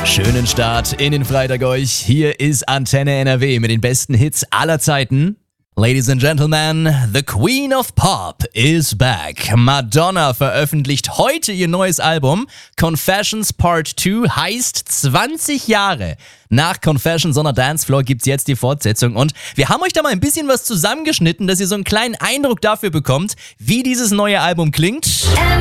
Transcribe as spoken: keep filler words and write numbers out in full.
Schönen Start in den Freitag euch. Hier ist Antenne N R W mit den besten Hits aller Zeiten. Ladies and Gentlemen, the Queen of Pop is back. Madonna veröffentlicht heute ihr neues Album. Confessions Part zwei heißt zwanzig Jahre. Nach Confessions on a Dance Floor gibt's jetzt die Fortsetzung und wir haben euch da mal ein bisschen was zusammengeschnitten, dass ihr so einen kleinen Eindruck dafür bekommt, wie dieses neue Album klingt.